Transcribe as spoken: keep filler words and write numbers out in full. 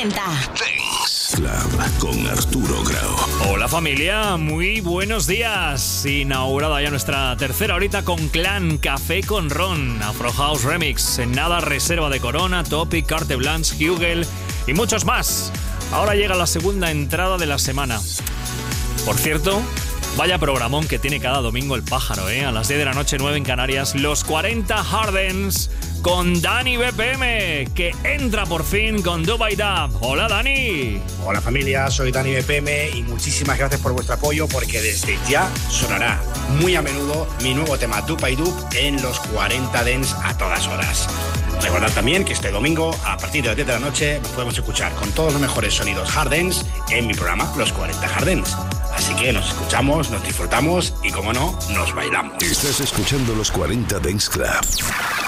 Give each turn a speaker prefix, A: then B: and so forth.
A: cuarenta.
B: Dance Club con Arturo Grau.
C: Hola familia, muy buenos días. Inaugurada ya nuestra tercera horita con Clan, Café con Ron, Afro House Remix, En Nada, Reserva de Corona, Topic, Carte Blanche, Hugel y muchos más. Ahora llega la segunda entrada de la semana. Por cierto, vaya programón que tiene cada domingo el pájaro, ¿eh? A las diez de la noche, nueve en Canarias, los cuarenta Hardens con Dani B P M, que entra por fin con Dubai Dub. Hola Dani.
D: Hola familia, soy Dani B P M y muchísimas gracias por vuestro apoyo, porque desde ya sonará muy a menudo mi nuevo tema Dubai Dub en los cuarenta Dance a todas horas. Recordad también que este domingo, a partir de las diez de la noche, nos podemos escuchar con todos los mejores sonidos Hard Dance en mi programa Los cuarenta Hard Dance. Así que nos escuchamos, nos disfrutamos y, como no, nos bailamos.
B: Estás escuchando los cuarenta Dance Club.